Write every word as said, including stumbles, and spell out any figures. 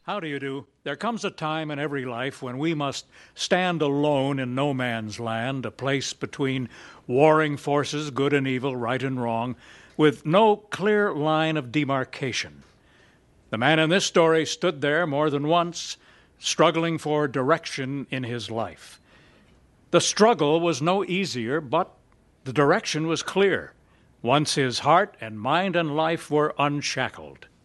How do you do? There comes a time in every life when we must stand alone in no man's land, a place between warring forces, good and evil, right and wrong, with no clear line of demarcation. The man in this story stood there more than once, struggling for direction in his life. The struggle was no easier, but the direction was clear, once his heart and mind and life were unshackled.